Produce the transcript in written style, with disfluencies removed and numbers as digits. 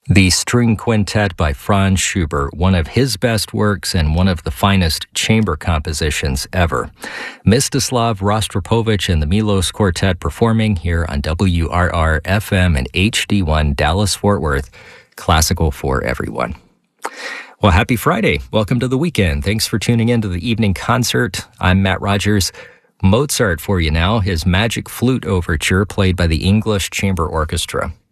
The String Quintet by Franz Schubert, one of his best works and one of the finest chamber compositions ever. Mstislav Rostropovich and the Milos Quartet performing here on WRR-FM and HD1 Dallas-Fort Worth, classical for everyone. Well, happy Friday. Welcome to the weekend. Thanks for tuning in to the evening concert. I'm Matt Rogers. Mozart for you now, his Magic Flute Overture played by the English Chamber Orchestra.